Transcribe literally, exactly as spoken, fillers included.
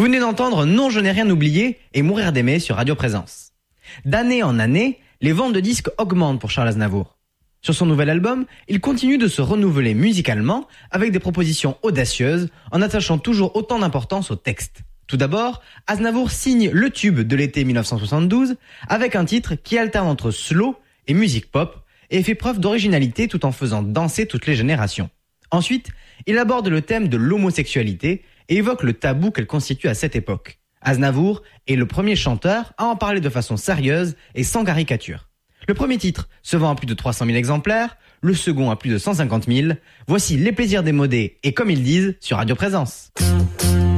Vous venez d'entendre Non, je n'ai rien oublié et Mourir d'aimer sur Radio Présence. D'année en année, les ventes de disques augmentent pour Charles Aznavour. Sur son nouvel album, il continue de se renouveler musicalement avec des propositions audacieuses en attachant toujours autant d'importance au texte. Tout d'abord, Aznavour signe le tube de l'été dix-neuf cent soixante-douze avec un titre qui alterne entre slow et musique pop et fait preuve d'originalité tout en faisant danser toutes les générations. Ensuite, il aborde le thème de l'homosexualité et évoque le tabou qu'elle constitue à cette époque. Aznavour est le premier chanteur à en parler de façon sérieuse et sans caricature. Le premier titre se vend à plus de trois cent mille exemplaires, le second à plus de cent cinquante mille. Voici Les plaisirs démodés et Comme ils disent sur Radio Présence.